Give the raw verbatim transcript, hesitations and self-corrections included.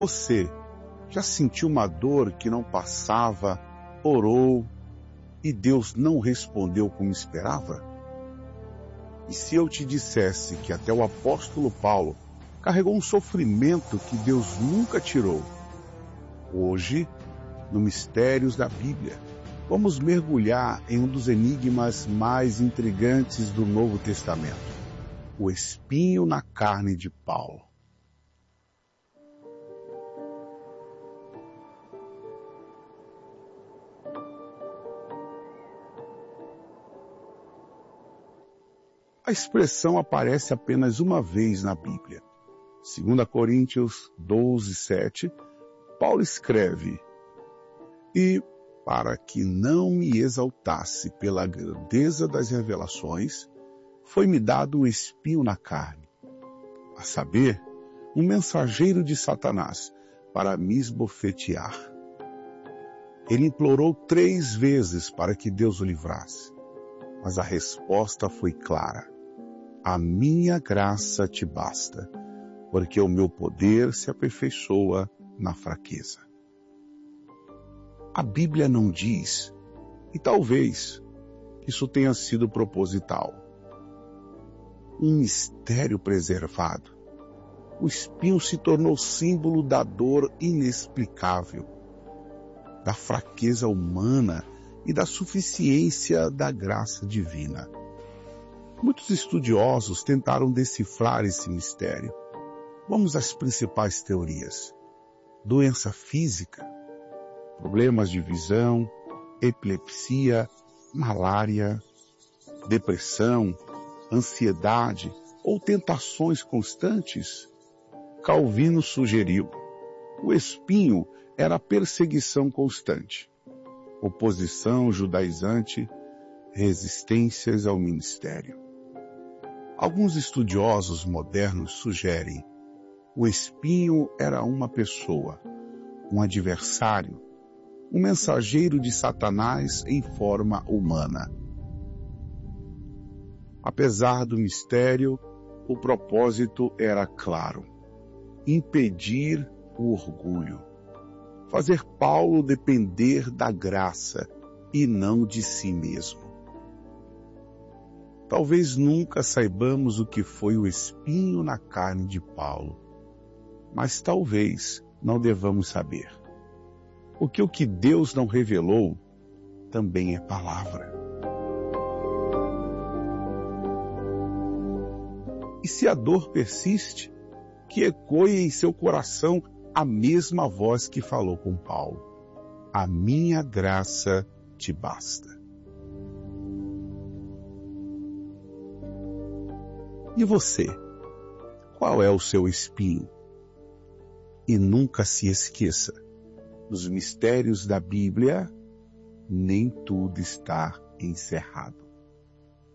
Você já sentiu uma dor que não passava, orou e Deus não respondeu como esperava? E se eu te dissesse que até o apóstolo Paulo carregou um sofrimento que Deus nunca tirou? Hoje, no Mistérios da Bíblia, vamos mergulhar em um dos enigmas mais intrigantes do Novo Testamento, o espinho na carne de Paulo. A expressão aparece apenas uma vez na Bíblia. Segunda Coríntios doze, sete, Paulo escreve: E, para que não me exaltasse pela grandeza das revelações, foi-me dado um espinho na carne, a saber, um mensageiro de Satanás, para me esbofetear. Ele implorou três vezes para que Deus o livrasse, mas a resposta foi clara: a minha graça te basta, porque o meu poder se aperfeiçoa na fraqueza. A Bíblia não diz, e talvez isso tenha sido proposital, um mistério preservado. O espinho se tornou símbolo da dor inexplicável, da fraqueza humana e da suficiência da graça divina. Muitos estudiosos tentaram decifrar esse mistério. Vamos às principais teorias: doença física, problemas de visão, epilepsia, malária, depressão, ansiedade ou tentações constantes. Calvino sugeriu: o espinho era perseguição constante, oposição judaizante, resistências ao ministério. Alguns estudiosos modernos sugerem: o espinho era uma pessoa, um adversário, um mensageiro de Satanás em forma humana. Apesar do mistério, o propósito era claro: impedir o orgulho, fazer Paulo depender da graça e não de si mesmo. Talvez nunca saibamos o que foi o espinho na carne de Paulo, mas talvez não devamos saber, porque o que Deus não revelou também é palavra. E se a dor persiste, que ecoe em seu coração a mesma voz que falou com Paulo: a minha graça te basta. E você? Qual é o seu espinho? E nunca se esqueça, nos mistérios da Bíblia, nem tudo está encerrado.